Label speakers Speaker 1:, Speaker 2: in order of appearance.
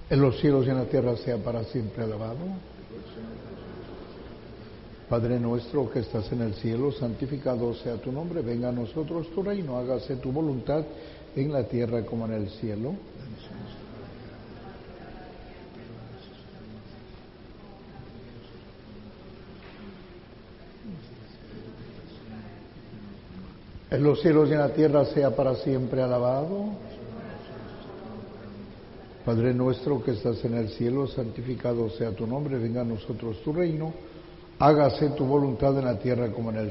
Speaker 1: en los cielos y en la tierra sea para siempre alabado. Padre nuestro que estás en el cielo, santificado sea tu nombre, venga a nosotros tu reino, hágase tu voluntad en la tierra como en el cielo. En los cielos y en la tierra sea para siempre alabado. Padre nuestro que estás en el cielo, santificado sea tu nombre, venga a nosotros tu reino, hágase tu voluntad en la tierra como en el